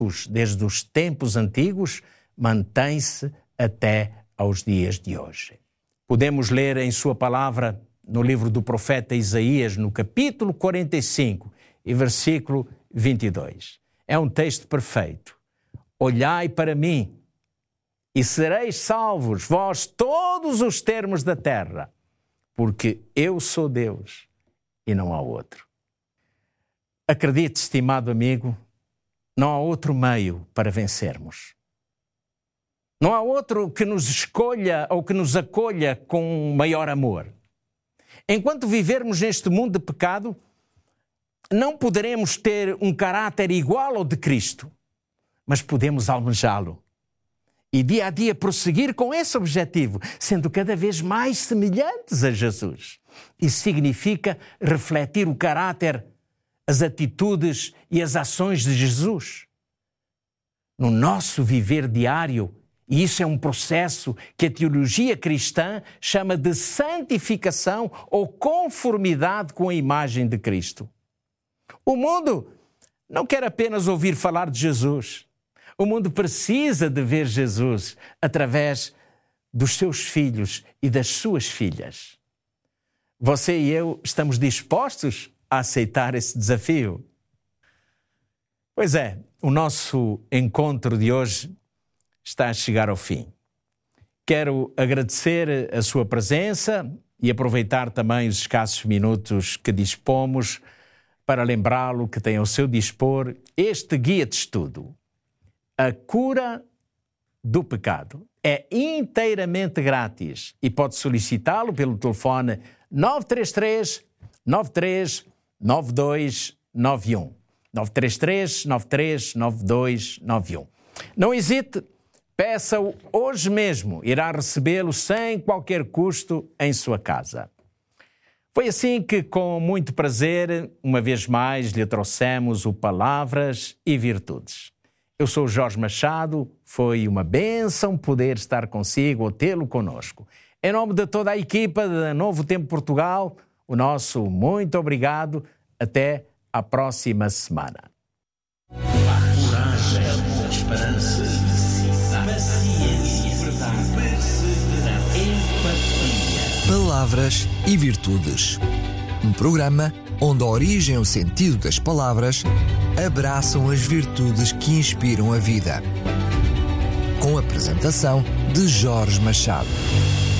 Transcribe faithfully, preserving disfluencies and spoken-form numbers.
desde os tempos antigos, mantém-se até aos dias de hoje. Podemos ler em sua palavra no livro do profeta Isaías, no capítulo quarenta e cinco e versículo vinte e dois. É um texto perfeito. Olhai para mim e sereis salvos, vós todos os termos da terra, porque eu sou Deus e não há outro. Acredite, estimado amigo, não há outro meio para vencermos. Não há outro que nos escolha ou que nos acolha com maior amor. Enquanto vivermos neste mundo de pecado, não poderemos ter um caráter igual ao de Cristo, mas podemos almejá-lo. E dia a dia prosseguir com esse objetivo, sendo cada vez mais semelhantes a Jesus. Isso significa refletir o caráter, as atitudes e as ações de Jesus no nosso viver diário. E isso é um processo que a teologia cristã chama de santificação ou conformidade com a imagem de Cristo. O mundo não quer apenas ouvir falar de Jesus. O mundo precisa de ver Jesus através dos seus filhos e das suas filhas. Você e eu estamos dispostos a aceitar esse desafio? Pois é, o nosso encontro de hoje está a chegar ao fim. Quero agradecer a sua presença e aproveitar também os escassos minutos que dispomos para lembrá-lo que tem ao seu dispor este guia de estudo. A cura do pecado. É inteiramente grátis e pode solicitá-lo pelo telefone nove três três, nove três nove dois nove um. nove três três, nove três nove dois nove um. Não hesite, peça-o hoje mesmo. Irá recebê-lo sem qualquer custo em sua casa. Foi assim que, com muito prazer, uma vez mais lhe trouxemos o Palavras e Virtudes. Eu sou Jorge Machado, foi uma bênção poder estar consigo ou tê-lo conosco. Em nome de toda a equipa da Novo Tempo Portugal, o nosso muito obrigado. Até à próxima semana. Coragem, esperança, paciência, perseverança, empatia. Palavras e Virtudes. Um programa onde a origem e o sentido das palavras abraçam as virtudes que inspiram a vida. Com a apresentação de Jorge Machado.